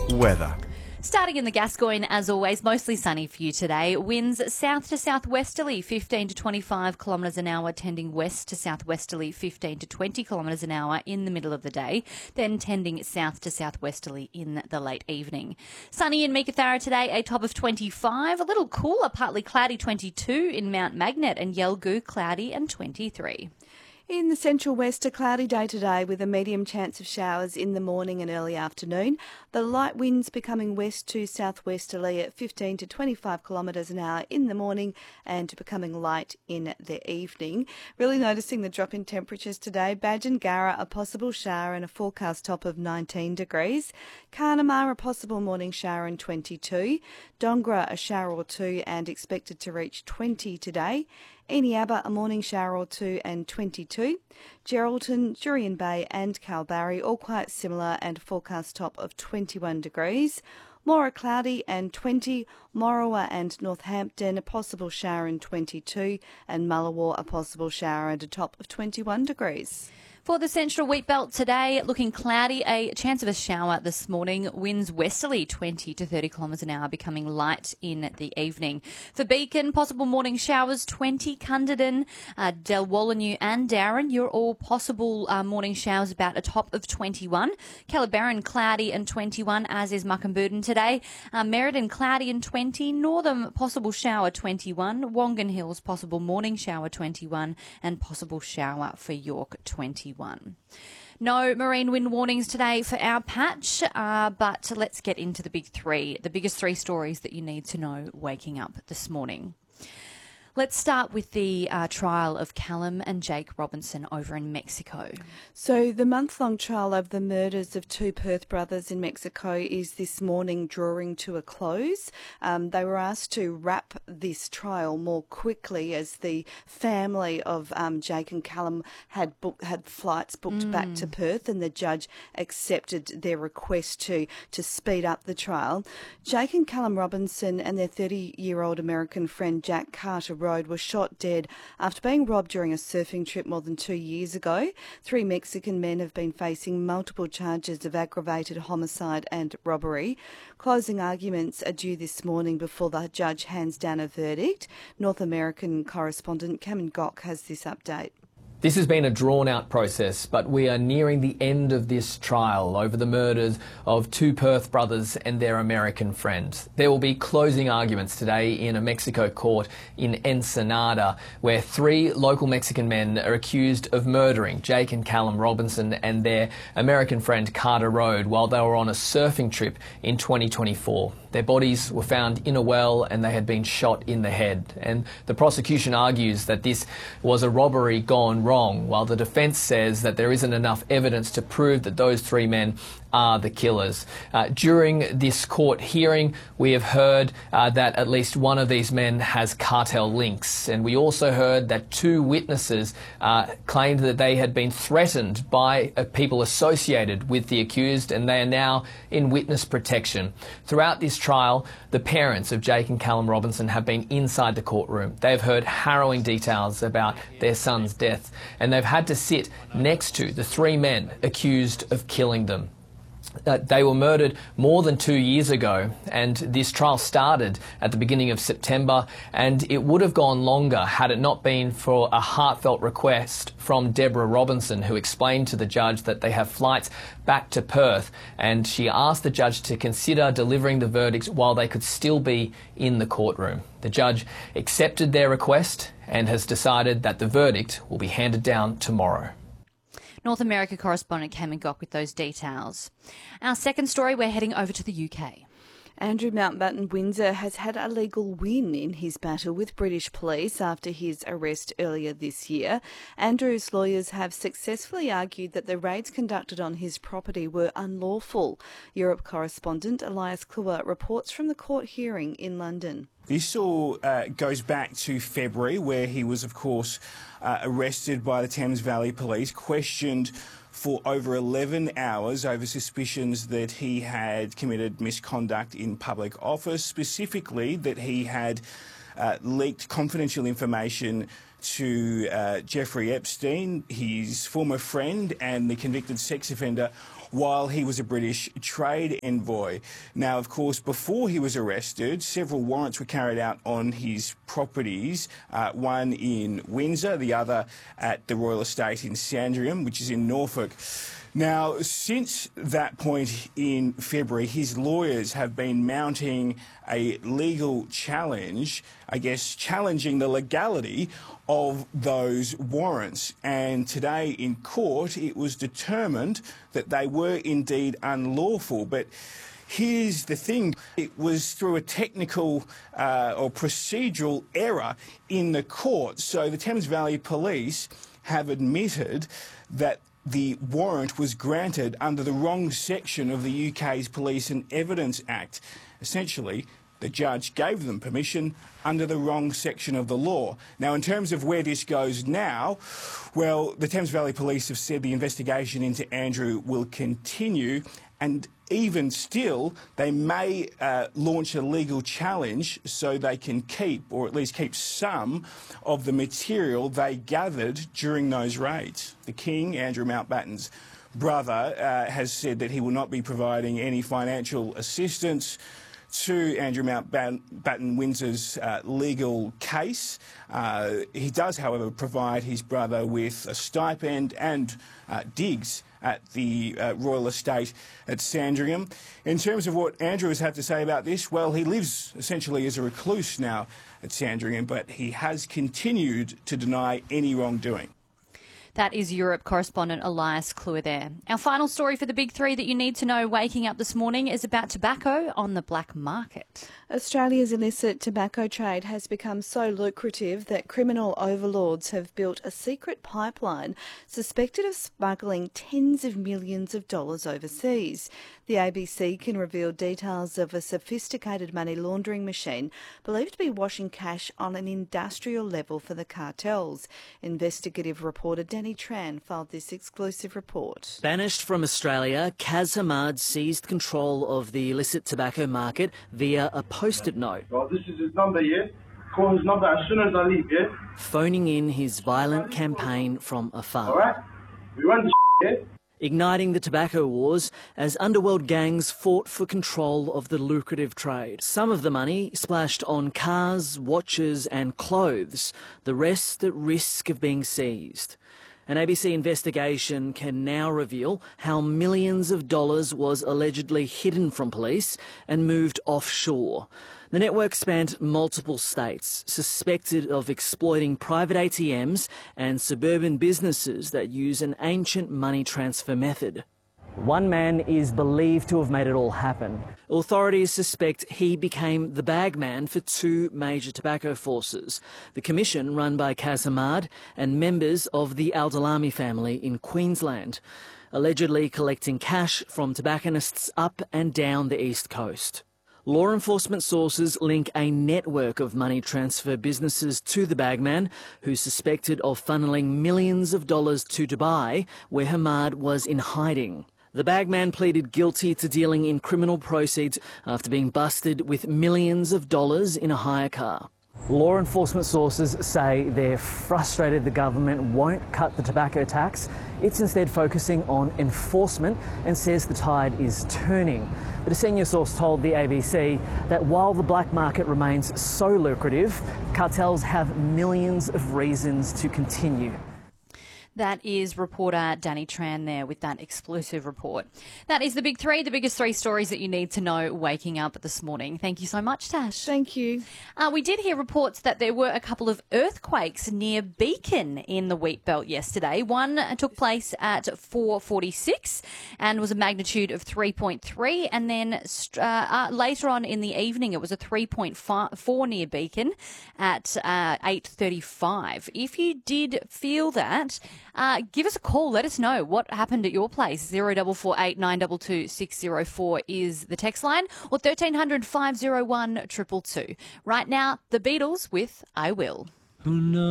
Weather. Starting in the Gascoyne, as always, mostly sunny for you today. Winds south to southwesterly, 15 to 25 kilometres an hour, tending west to southwesterly, 15 to 20 kilometres an hour in the middle of the day, then tending south to southwesterly in the late evening. Sunny in Meekatharra today, a top of 25. A little cooler, partly cloudy, 22 in Mount Magnet, and Yalgoo, cloudy and 23. In the central west, a cloudy day today with a medium chance of showers in the morning and early afternoon. The light winds becoming west to southwesterly at 15 to 25 kilometres an hour in the morning and becoming light in the evening. Really noticing the drop in temperatures today. Badgingarra, a possible shower and a forecast top of 19 degrees. Carnamah, a possible morning shower and 22. Dongra, a shower or two and expected to reach 20 today. Eneabba, a morning shower or two and 22. Geraldton, Jurien Bay and Kalbarri, all quite similar and forecast top of 21 degrees. Moora, cloudy and 20. Morawa and Northampton, a possible shower and 22. And Mullawa, a possible shower and a top of 21 degrees. For the central wheat belt today, looking cloudy, a chance of a shower this morning. Winds westerly 20 to 30 kilometres an hour, becoming light in the evening. For Beacon, possible morning showers 20. Cunderdin, Dalwallinu and Darren, you're all possible morning showers, about a top of 21. Calabaran, cloudy and 21, as is Muckamboodin today. Merredin, cloudy and 20. Northam, possible shower 21. Wongan Hills, possible morning shower 21. And possible shower for York 21. No marine wind warnings today for our patch, but let's get into the big three, the biggest three stories that you need to know waking up this morning. Let's start with the trial of Callum and Jake Robinson over in Mexico. So the month-long trial of the murders of two Perth brothers in Mexico is this morning drawing to a close. They were asked to wrap this trial more quickly as the family of Jake and Callum had flights booked back to Perth, and the judge accepted their request to speed up the trial. Jake and Callum Robinson and their 30-year-old American friend Jack Carter Road were shot dead after being robbed during a surfing trip more than 2 years ago. 3 Mexican men have been facing multiple charges of aggravated homicide and robbery. Closing arguments are due this morning before the judge hands down a verdict. North American correspondent Cameron Gock has this update. This has been a drawn-out process, but we are nearing the end of this trial over the murders of two Perth brothers and their American friend. There will be closing arguments today in a Mexico court in Ensenada, where 3 local Mexican men are accused of murdering Jake and Callum Robinson and their American friend Carter Road while they were on a surfing trip in 2024. Their bodies were found in a well and they had been shot in the head. And the prosecution argues that this was a robbery gone wrong, while the defence says that there isn't enough evidence to prove that those 3 men are the killers. During this court hearing, we have heard that at least one of these men has cartel links, and we also heard that 2 witnesses claimed that they had been threatened by people associated with the accused, and they are now in witness protection. Throughout this trial, the parents of Jake and Callum Robinson have been inside the courtroom. They've heard harrowing details about their son's death, and they've had to sit next to the 3 men accused of killing them. They were murdered more than 2 years ago, and this trial started at the beginning of September, and it would have gone longer had it not been for a heartfelt request from Deborah Robinson, who explained to the judge that they have flights back to Perth, and she asked the judge to consider delivering the verdicts while they could still be in the courtroom. The judge accepted their request and has decided that the verdict will be handed down tomorrow. North America correspondent Cameron Gock with those details. Our second story, we're heading over to the UK. Andrew Mountbatten Windsor has had a legal win in his battle with British police after his arrest earlier this year. Andrew's lawyers have successfully argued that the raids conducted on his property were unlawful. Europe correspondent Elias Kluwer reports from the court hearing in London. This all goes back to February, where he was, of course, arrested by the Thames Valley Police, questioned for over 11 hours over suspicions that he had committed misconduct in public office, specifically that he had leaked confidential information to Jeffrey Epstein, his former friend and the convicted sex offender, while he was a British trade envoy. Now, of course, before he was arrested, several warrants were carried out on his properties, one in Windsor, the other at the Royal Estate in Sandringham, which is in Norfolk. Now, since that point in February, his lawyers have been mounting a legal challenge, I guess, challenging the legality of those warrants. And today in court, it was determined that they were indeed unlawful. But here's the thing. It was through a technical or procedural error in the court. So the Thames Valley Police have admitted that the warrant was granted under the wrong section of the UK's Police and Evidence Act. Essentially, the judge gave them permission under the wrong section of the law. Now, in terms of where this goes now, well, the Thames Valley Police have said the investigation into Andrew will continue, and even still, they may launch a legal challenge so they can keep, or at least keep some, of the material they gathered during those raids. The King, Andrew Mountbatten's brother, has said that he will not be providing any financial assistance to Andrew Mountbatten Windsor's legal case. He does, however, provide his brother with a stipend and digs at the Royal Estate at Sandringham. In terms of what Andrew has had to say about this, well, he lives essentially as a recluse now at Sandringham, but he has continued to deny any wrongdoing. That is Europe correspondent Elias Kluwer there. Our final story for the big three that you need to know waking up this morning is about tobacco on the black market. Australia's illicit tobacco trade has become so lucrative that criminal overlords have built a secret pipeline suspected of smuggling tens of millions of dollars overseas. The ABC can reveal details of a sophisticated money laundering machine believed to be washing cash on an industrial level for the cartels. Investigative reporter Danny Tran filed this exclusive report. Banished from Australia, Kaz Hamad seized control of the illicit tobacco market via a post-it note. Well, this is his number, yeah? Call his number as soon as I leave, yeah? Phoning in his violent campaign from afar. All right? We run the yeah? Igniting the tobacco wars as underworld gangs fought for control of the lucrative trade. Some of the money splashed on cars, watches and clothes, the rest at risk of being seized. An ABC investigation can now reveal how millions of dollars was allegedly hidden from police and moved offshore. The network spanned multiple states, suspected of exploiting private ATMs and suburban businesses that use an ancient money transfer method. One man is believed to have made it all happen. Authorities suspect he became the bagman for two major tobacco forces, the Commission run by Kaz Hamad and members of the Al-Dalami family in Queensland, allegedly collecting cash from tobacconists up and down the East Coast. Law enforcement sources link a network of money transfer businesses to the bagman, who's suspected of funneling millions of dollars to Dubai, where Hamad was in hiding. The bagman pleaded guilty to dealing in criminal proceeds after being busted with millions of dollars in a hire car. Law enforcement sources say they're frustrated the government won't cut the tobacco tax. It's instead focusing on enforcement and says the tide is turning. But a senior source told the ABC that while the black market remains so lucrative, cartels have millions of reasons to continue. That is reporter Danny Tran there with that exclusive report. That is the big three, the biggest three stories that you need to know waking up this morning. Thank you so much, Tash. Thank you. We did hear reports that there were a couple of earthquakes near Beacon in the Wheat Belt yesterday. One took place at 4:46 and was a magnitude of 3.3. And then later on in the evening, it was a 3.4 near Beacon at 8:35. If you did feel that, give us a call. Let us know what happened at your place. 0448 922 604 is the text line, or 1300 501 222. Right now, the Beatles with I Will.